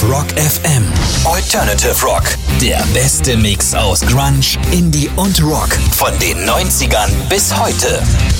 Rock FM. Alternative Rock. Der beste Mix aus Grunge, Indie und Rock. Von den 90ern bis heute.